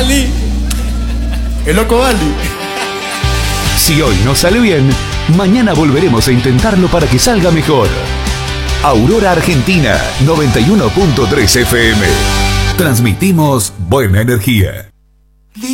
Ali. El loco Ali. Si hoy no sale bien, mañana volveremos a intentarlo para que salga mejor. Aurora Argentina 91.3 FM. Transmitimos buena energía.